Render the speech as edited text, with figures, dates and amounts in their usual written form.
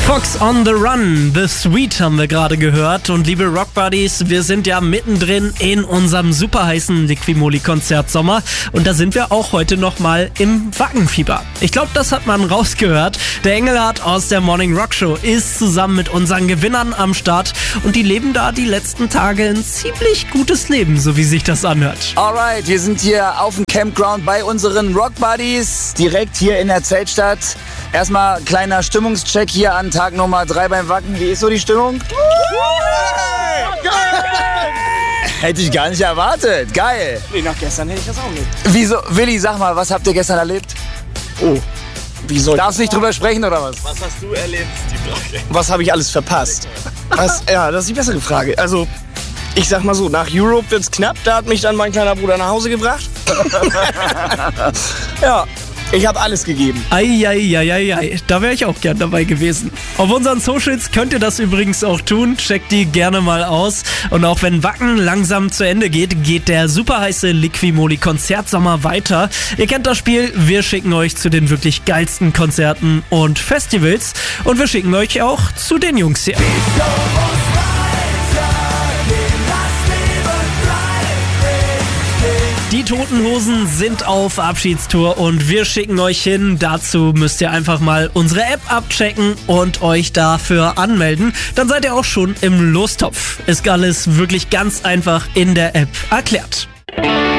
Fox on the Run, The Sweet haben wir gerade gehört. Und liebe Rock Buddies, wir sind ja mittendrin in unserem super heißen Liquimoli-Konzert Sommer. Und da sind wir auch heute nochmal im Wackenfieber. Ich glaube, das hat man rausgehört. Der Engelhardt aus der Morning Rock Show ist zusammen mit unseren Gewinnern am Start. Und die leben da die letzten Tage ein ziemlich gutes Leben, so wie sich das anhört. Alright, wir sind hier auf dem Campground bei unseren Rock Buddies, direkt hier in der Zeltstadt. Erstmal kleiner Stimmungscheck hier an Tag Nummer 3 beim Wacken. Wie ist so die Stimmung? Hätte ich gar nicht erwartet. Geil. Nee, nach gestern hätte ich das auch nicht. Wieso? Willi, sag mal, was habt ihr gestern erlebt? Oh, wie soll Darfst nicht drüber sprechen oder was? Was hast du erlebt, die Frage? Was habe ich alles verpasst? Ja, das ist die bessere Frage. Also, ich sag mal so, nach Europe wird's knapp. Da hat mich dann mein kleiner Bruder nach Hause gebracht. Ja. Ich habe alles gegeben. Eieieiei, da wäre ich auch gern dabei gewesen. Auf unseren Socials könnt ihr das übrigens auch tun. Checkt die gerne mal aus. Und auch wenn Wacken langsam zu Ende geht, geht der super heiße Liquimoli-Konzertsommer weiter. Ihr kennt das Spiel. Wir schicken euch zu den wirklich geilsten Konzerten und Festivals. Und wir schicken euch auch zu den Jungs hier. Die Toten Hosen sind auf Abschiedstour und wir schicken euch hin. Dazu müsst ihr einfach mal unsere App abchecken und euch dafür anmelden. Dann seid ihr auch schon im Lostopf. Ist alles wirklich ganz einfach in der App erklärt.